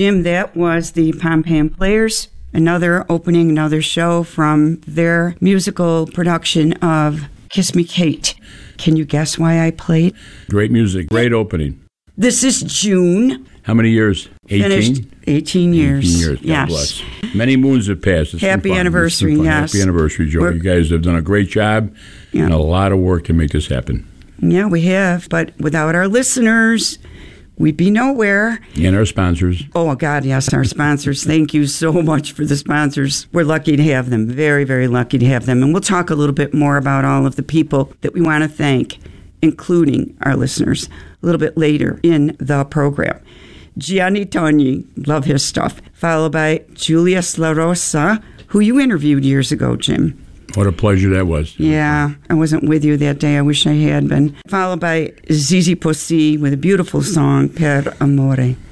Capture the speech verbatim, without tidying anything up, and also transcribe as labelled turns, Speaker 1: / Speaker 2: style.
Speaker 1: Jim, that was the Pom Pam Players, another opening, another show from their musical production of Kiss Me Kate. Can you guess why I played?
Speaker 2: Great music. Great opening.
Speaker 1: This is June.
Speaker 2: How many years? eighteen?
Speaker 1: Finished eighteen years.
Speaker 2: eighteen years. God
Speaker 1: yes.
Speaker 2: bless. Many moons have passed. It's
Speaker 1: Happy anniversary, yes.
Speaker 2: Happy anniversary, Joe.
Speaker 1: We're,
Speaker 2: you guys have done a great job yeah. and a lot of work to make this happen.
Speaker 1: Yeah, we have. But without our listeners, we'd be nowhere.
Speaker 2: And our sponsors.
Speaker 1: Oh, God, yes, our sponsors. Thank you so much for the sponsors. We're lucky to have them. Very, very lucky to have them. And we'll talk a little bit more about all of the people that we want to thank, including our listeners, a little bit later in the program. Gianni Togni, love his stuff, followed by Julius La Rosa, who you interviewed years ago, Jim.
Speaker 2: What a pleasure that was.
Speaker 1: Yeah, I wasn't with you that day. I wish I had been. Followed by Zizi Posse with a beautiful song, Per Amore.